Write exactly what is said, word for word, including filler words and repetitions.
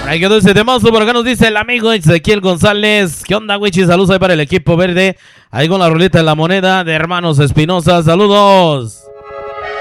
Ahí quedó ese temazo. Por acá nos dice el amigo Ezequiel González. ¿Qué onda, Wichi? Saludos ahí para el equipo verde. Ahí con la ruleta de la moneda de Hermanos Espinosa. Saludos.